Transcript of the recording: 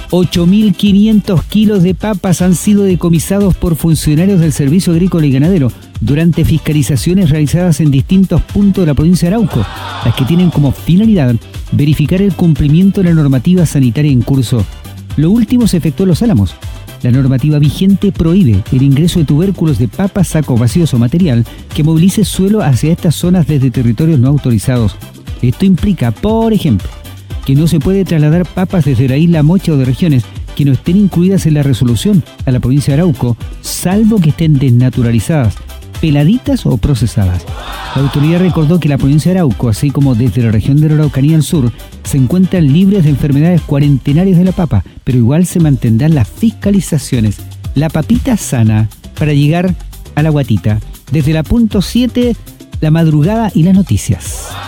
8.500 kilos de papas han sido decomisados por funcionarios del Servicio Agrícola y Ganadero durante fiscalizaciones realizadas en distintos puntos de la provincia de Arauco, las que tienen como finalidad verificar el cumplimiento de la normativa sanitaria en curso. Lo último se efectuó en Los Álamos. La normativa vigente prohíbe el ingreso de tubérculos de papas, sacos vacíos o material que movilice suelo hacia estas zonas desde territorios no autorizados. Esto implica, por ejemplo, que no se puede trasladar papas desde la isla Mocha o de regiones que no estén incluidas en la resolución a la provincia de Arauco, salvo que estén desnaturalizadas, peladitas o procesadas. La autoridad recordó que la provincia de Arauco, así como desde la región de la Araucanía al sur, se encuentran libres de enfermedades cuarentenarias de la papa, pero igual se mantendrán las fiscalizaciones. La papita sana para llegar a la guatita. Desde la punto 7, la madrugada y las noticias.